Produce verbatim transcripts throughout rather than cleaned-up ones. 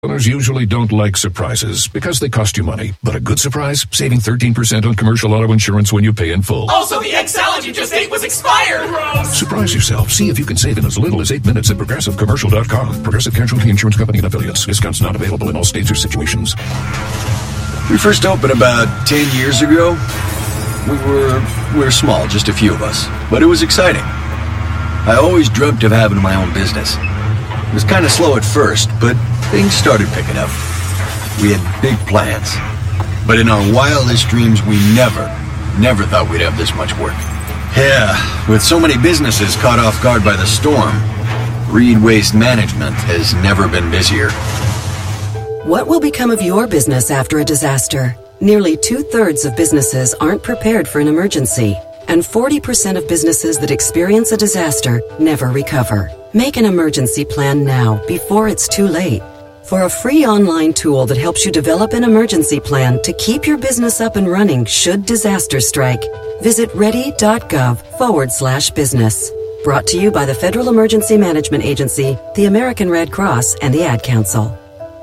Owners usually don't like surprises because they cost you money. But a good surprise? Saving thirteen percent on commercial auto insurance when you pay in full. Also, the egg salad you just ate was expired! Gross. Surprise yourself. See if you can save in as little as eight minutes at Progressive Commercial dot com. Progressive Casualty Insurance Company and Affiliates. Discounts not available in all states or situations. We first opened about ten years ago. We were, we were small, just a few of us. But it was exciting. I always dreamt of having my own business. It was kind of slow at first, but things started picking up. We had big plans. But in our wildest dreams, we never, never thought we'd have this much work. Yeah, with so many businesses caught off guard by the storm, Reed Waste Management has never been busier. What will become of your business after a disaster? Nearly two-thirds of businesses aren't prepared for an emergency, and forty percent of businesses that experience a disaster never recover. Make an emergency plan now, before it's too late. For a free online tool that helps you develop an emergency plan to keep your business up and running should disaster strike, visit ready.gov forward slash business. Brought to you by the Federal Emergency Management Agency, the American Red Cross, and the Ad Council.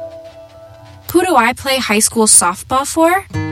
Who do I play high school softball for?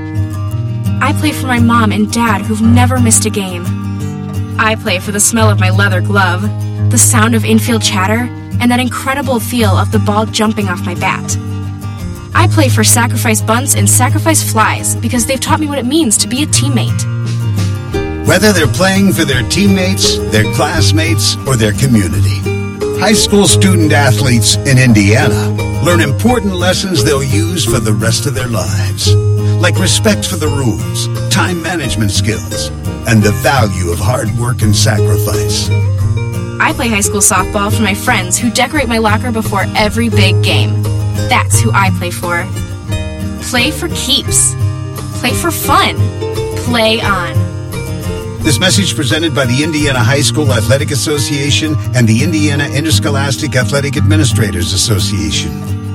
I play for my mom and dad who've never missed a game. I play for the smell of my leather glove, the sound of infield chatter, and that incredible feel of the ball jumping off my bat. I play for Sacrifice Bunts and Sacrifice Flies because they've taught me what it means to be a teammate. Whether they're playing for their teammates, their classmates, or their community, high school student athletes in Indiana learn important lessons they'll use for the rest of their lives, like respect for the rules, time management skills, and the value of hard work and sacrifice. I play high school softball for my friends who decorate my locker before every big game. That's who I play for. Play for keeps. Play for fun. Play on. This message presented by the Indiana High School Athletic Association and the Indiana Interscholastic Athletic Administrators Association.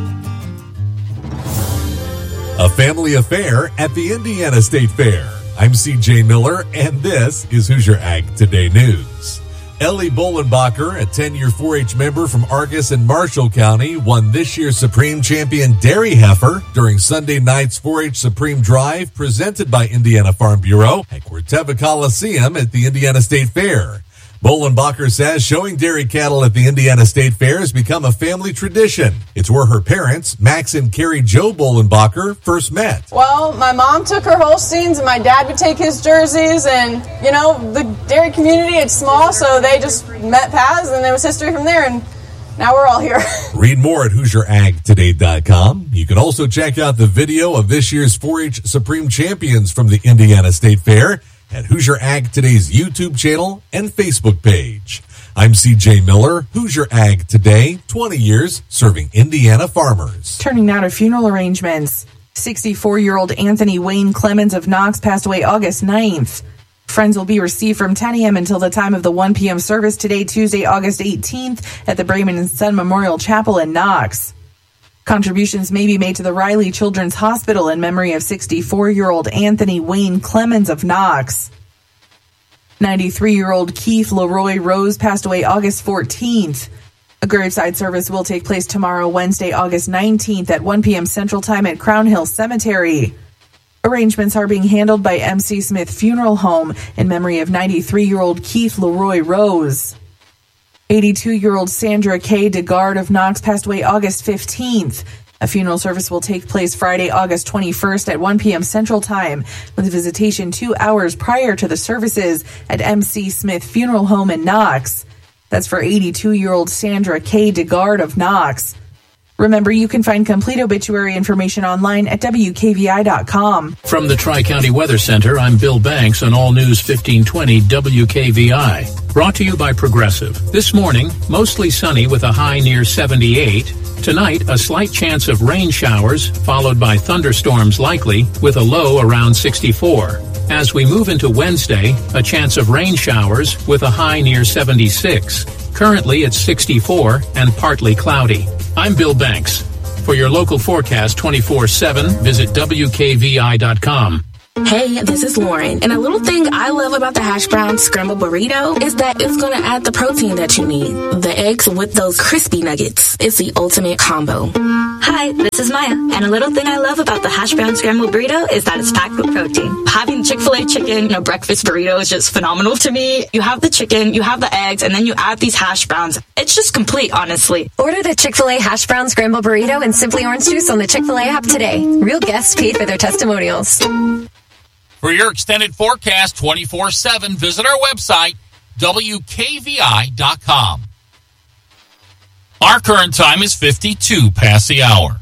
A family affair at the Indiana State Fair. I'm C J Miller, and this is Hoosier Ag Today News. Ellie Bolenbacher, a ten-year four H member from Argus and Marshall County, won this year's Supreme Champion Dairy Heifer during Sunday night's four H Supreme Drive presented by Indiana Farm Bureau at Corteva Coliseum at the Indiana State Fair. Bolenbacher says showing dairy cattle at the Indiana State Fair has become a family tradition. It's where her parents, Max and Carrie Jo Bolenbacher, first met. Well, my mom took her Holsteins and my dad would take his jerseys, and, you know, the dairy community, it's small, so they just met paths, and there was history from there, and now we're all here. Read more at Hoosier Ag Today dot com. You can also check out the video of this year's four H Supreme Champions from the Indiana State Fair at Hoosier Ag Today's YouTube channel and Facebook page. I'm C J Miller, Hoosier Ag Today, twenty years serving Indiana farmers. Turning now to funeral arrangements. sixty-four-year-old Anthony Wayne Clemens of Knox passed away August ninth. Friends will be received from ten a.m. until the time of the one p.m. service today, Tuesday, August eighteenth, at the Brayman and Son Memorial Chapel in Knox. Contributions may be made to the Riley Children's Hospital in memory of sixty-four-year-old Anthony Wayne Clemens of Knox. ninety-three-year-old Keith Leroy Rose passed away August fourteenth. A graveside service will take place tomorrow, Wednesday, August nineteenth at one p.m. Central Time at Crown Hill Cemetery. Arrangements are being handled by M C Smith Funeral Home in memory of ninety-three-year-old Keith Leroy Rose. eighty-two-year-old Sandra K. DeGard of Knox passed away August fifteenth. A funeral service will take place Friday, August twenty-first at one p.m. Central Time, with visitation two hours prior to the services at M C Smith Funeral Home in Knox. That's for eighty-two-year-old Sandra K. DeGard of Knox. Remember, you can find complete obituary information online at W K V I dot com. From the Tri-County Weather Center, I'm Bill Banks on All News fifteen twenty W K V I. Brought to you by Progressive. This morning, mostly sunny with a high near seventy-eight. Tonight, a slight chance of rain showers, followed by thunderstorms likely, with a low around sixty-four. As we move into Wednesday, a chance of rain showers with a high near seventy-six. Currently, it's sixty-four and partly cloudy. I'm Bill Banks. For your local forecast twenty-four seven, visit W K V I dot com. Hey, this is Lauren, and a little thing I love about the hash brown scramble burrito is that it's going to add the protein that you need. The eggs with those crispy nuggets. It's the ultimate combo. Hi, this is Maya, and a little thing I love about the hash brown scrambled burrito is that it's packed with protein. Having Chick-fil-A chicken in a breakfast burrito is just phenomenal to me. You have the chicken, you have the eggs, and then you add these hash browns. It's just complete, honestly. Order the Chick-fil-A hash brown scrambled burrito and Simply Orange Juice on the Chick-fil-A app today. Real guests paid for their testimonials. For your extended forecast twenty-four seven, visit our website, W K V I dot com. Our current time is fifty-two past the hour.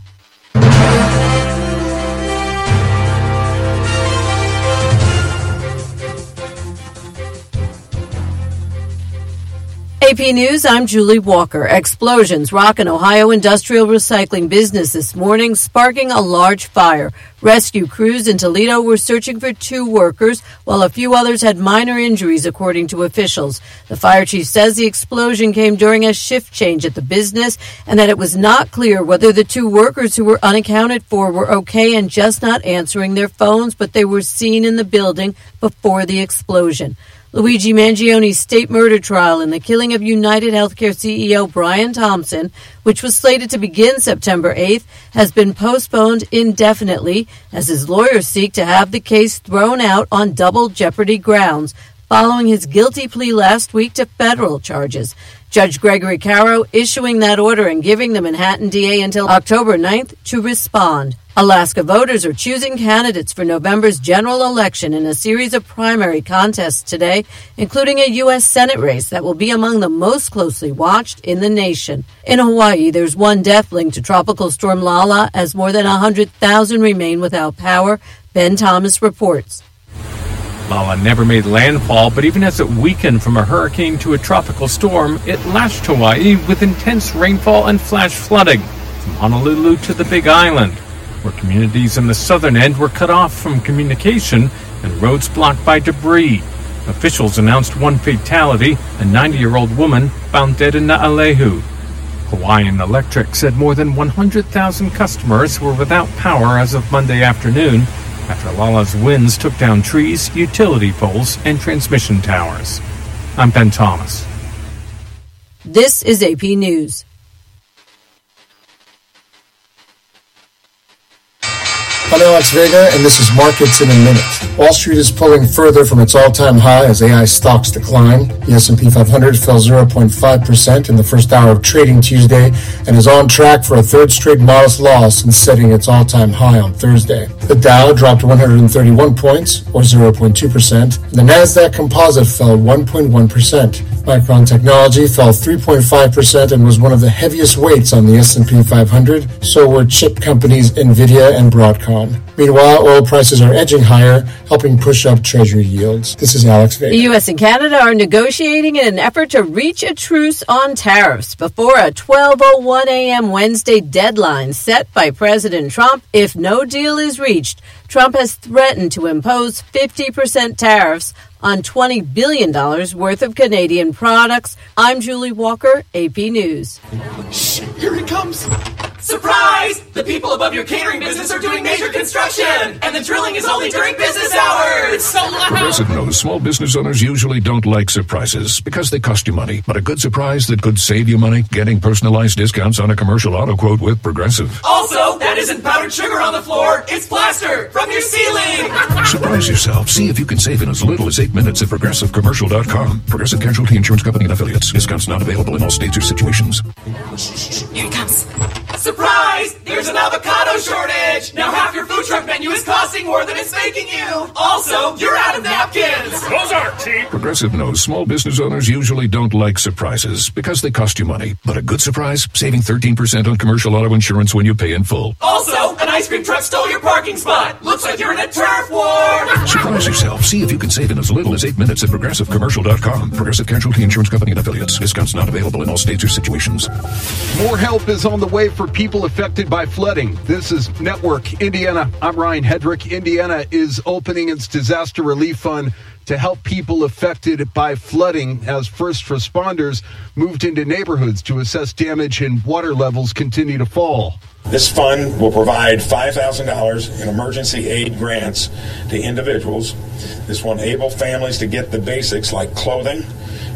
A P News, I'm Julie Walker. Explosions rock an Ohio industrial recycling business this morning, sparking a large fire. Rescue crews in Toledo were searching for two workers, while a few others had minor injuries, according to officials. The fire chief says the explosion came during a shift change at the business and that it was not clear whether the two workers who were unaccounted for were okay and just not answering their phones, but they were seen in the building before the explosion. Luigi Mangioni's state murder trial in the killing of United Healthcare C E O Brian Thompson, which was slated to begin September eighth, has been postponed indefinitely as his lawyers seek to have the case thrown out on double jeopardy grounds following his guilty plea last week to federal charges. Judge Gregory Caro issuing that order and giving the Manhattan D A until October ninth to respond. Alaska voters are choosing candidates for November's general election in a series of primary contests today, including a U S Senate race that will be among the most closely watched in the nation. In Hawaii, there's one death linked to Tropical Storm Lala as more than one hundred thousand remain without power. Ben Thomas reports. Lala never made landfall, but even as it weakened from a hurricane to a tropical storm, it lashed Hawaii with intense rainfall and flash flooding from Honolulu to the Big Island, where communities in the southern end were cut off from communication and roads blocked by debris. Officials announced one fatality, a ninety-year-old woman found dead in Naalehu. Hawaiian Electric said more than one hundred thousand customers were without power as of Monday afternoon after Lala's winds took down trees, utility poles, and transmission towers. I'm Ben Thomas. This is A P News. I'm Alex Vega, and this is Markets in a Minute. Wall Street is pulling further from its all-time high as A I stocks decline. The S and P five hundred fell zero point five percent in the first hour of trading Tuesday and is on track for a third straight modest loss since setting its all-time high on Thursday. The Dow dropped one hundred thirty-one points, or zero point two percent, and the Nasdaq Composite fell one point one percent. Micron Technology fell three point five percent and was one of the heaviest weights on the S and P five hundred, so were chip companies NVIDIA and Broadcom. Meanwhile, oil prices are edging higher, helping push up Treasury yields. This is Alex Vega. The U S and Canada are negotiating in an effort to reach a truce on tariffs before a twelve oh one a.m. Wednesday deadline set by President Trump. If no deal is reached, Trump has threatened to impose fifty percent tariffs on twenty billion dollars worth of Canadian products. I'm Julie Walker, A P News. Shh, here he comes. Surprise! The people above your catering business are doing major construction, and the drilling is only during business hours. It's so loud. Progressive knows small business owners usually don't like surprises because they cost you money. But a good surprise that could save you money, getting personalized discounts on a commercial auto quote with Progressive. Also, that isn't powdered sugar on the floor. It's plaster from your ceiling. Surprise yourself. See if you can save in as little as eight minutes at Progressive Commercial dot com. Progressive Casualty Insurance Company and Affiliates. Discounts not available in all states or situations. Here he comes. Surprise! There's an avocado shortage! Now half your food truck menu is costing more than it's making you! Also, you're out of napkins! Those aren't cheap! Progressive knows small business owners usually don't like surprises because they cost you money. But a good surprise, saving thirteen percent on commercial auto insurance when you pay in full. Also, an ice cream truck stole your parking spot! Looks like you're in a turf war! Surprise yourself. See if you can save in as little as eight minutes at Progressive Commercial dot com. Progressive Casualty Insurance Company and Affiliates. Discounts not available in all states or situations. More help is on the way for people affected by flooding. This is Network Indiana. I'm Ryan Hedrick. Indiana is opening its disaster relief fund to help people affected by flooding as first responders moved into neighborhoods to assess damage and water levels continue to fall. This fund will provide five thousand dollars in emergency aid grants to individuals. This will enable families to get the basics like clothing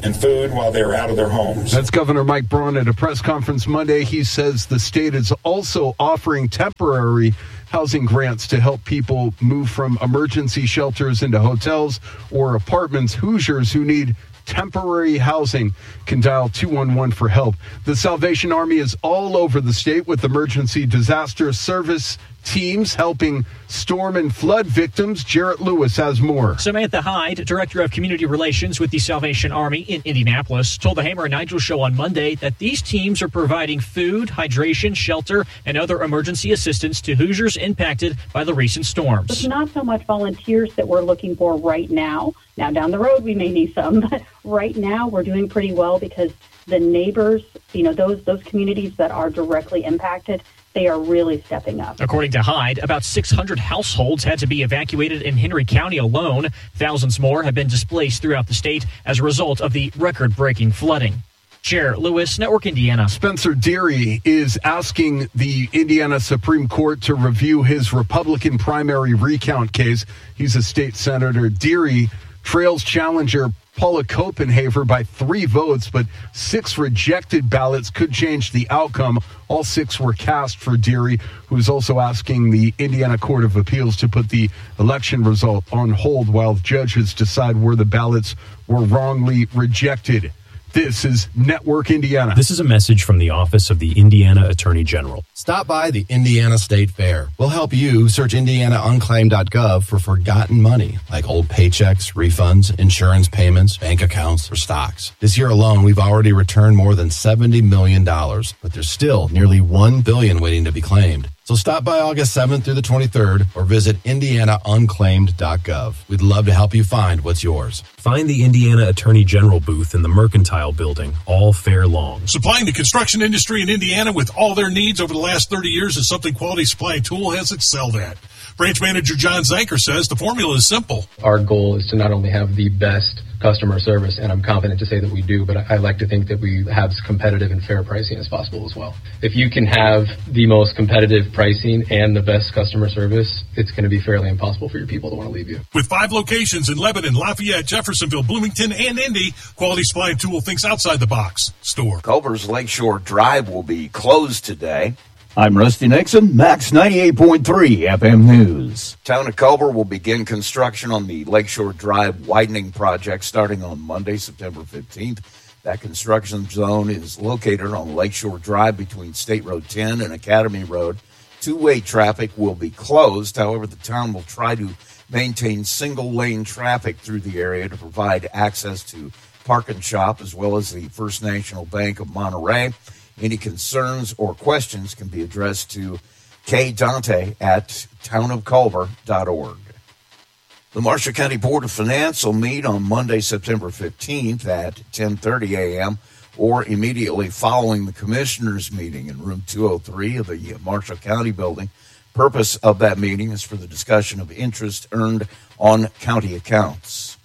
and food while they are out of their homes. That's Governor Mike Braun at a press conference Monday. He says the state is also offering temporary housing grants to help people move from emergency shelters into hotels or apartments. Hoosiers who need temporary housing can dial two one one for help. The Salvation Army is all over the state with emergency disaster service teams helping storm and flood victims. Jarrett Lewis has more. Samantha Hyde, Director of Community Relations with the Salvation Army in Indianapolis, told the Hammer and Nigel show on Monday that these teams are providing food, hydration, shelter, and other emergency assistance to Hoosiers impacted by the recent storms. It's not so much volunteers that we're looking for right now. Now, down the road, we may need some, but right now we're doing pretty well because the neighbors, you know, those those communities that are directly impacted, they are really stepping up. According to Hyde, about six hundred households had to be evacuated in Henry County alone. Thousands more have been displaced throughout the state as a result of the record-breaking flooding. Chair Lewis, Network Indiana. Spencer Deary is asking the Indiana Supreme Court to review his Republican primary recount case. He's a state senator. Deary trails challenger Paula Copenhaver by three votes, but six rejected ballots could change the outcome. All six were cast for Deary, who is also asking the Indiana Court of Appeals to put the election result on hold while judges decide where the ballots were wrongly rejected. This is Network Indiana. This is a message from the Office of the Indiana Attorney General. Stop by the Indiana State Fair. We'll help you search indiana unclaimed dot gov for forgotten money, like old paychecks, refunds, insurance payments, bank accounts, or stocks. This year alone, we've already returned more than seventy million dollars, but there's still nearly one billion dollars waiting to be claimed. So stop by August seventh through the twenty-third or visit indiana unclaimed dot gov. We'd love to help you find what's yours. Find the Indiana Attorney General booth in the Mercantile Building all fair long. Supplying the construction industry in Indiana with all their needs over the last thirty years is something Quality Supply Tool has excelled at. Branch Manager John Zanker says the formula is simple. Our goal is to not only have the best customer service, and I'm confident to say that we do, but I like to think that we have as competitive and fair pricing as possible as well. If you can have the most competitive pricing and the best customer service, it's going to be fairly impossible for your people to want to leave you. With five locations in Lebanon, Lafayette, Jeffersonville, Bloomington, and Indy, Quality Supply Tool thinks outside the box. Store. Culver's Lakeshore Drive will be closed today. I'm Rusty Nixon, Max ninety-eight point three F M News. Town of Culver will begin construction on the Lakeshore Drive widening project starting on Monday, September fifteenth. That construction zone is located on Lakeshore Drive between State Road ten and Academy Road. Two-way traffic will be closed. However, the town will try to maintain single-lane traffic through the area to provide access to Park and Shop as well as the First National Bank of Monterey. Any concerns or questions can be addressed to K. Dante at town of culver dot org. The Marshall County Board of Finance will meet on Monday, September fifteenth at ten thirty a.m. or immediately following the Commissioners' meeting in room two oh three of the Marshall County Building. Purpose of that meeting is for the discussion of interest earned on county accounts.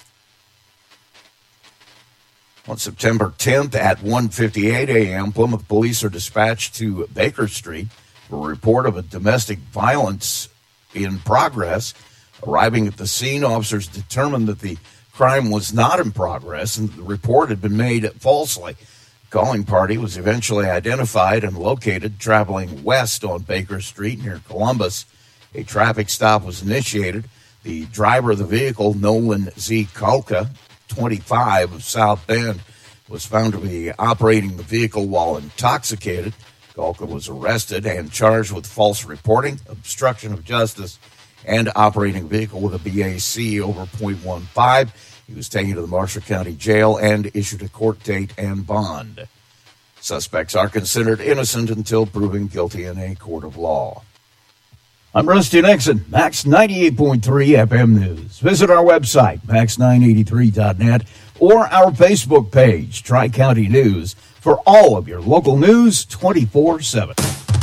On September tenth at one fifty-eight a.m., Plymouth police are dispatched to Baker Street for a report of a domestic violence in progress. Arriving at the scene, officers determined that the crime was not in progress and the report had been made falsely. The calling party was eventually identified and located traveling west on Baker Street near Columbus. A traffic stop was initiated. The driver of the vehicle, Nolan Z. Kalka, twenty-five of South Bend, was found to be operating the vehicle while intoxicated. Kalka was arrested and charged with false reporting, obstruction of justice, and operating a vehicle with a B A C over point one five. He was taken to the Marshall County Jail and issued a court date and bond. Suspects are considered innocent until proven guilty in a court of law. I'm Rusty Nixon, Max ninety-eight point three F M News. Visit our website, max nine eighty-three dot net, or our Facebook page, Tri-County News, for all of your local news twenty-four seven.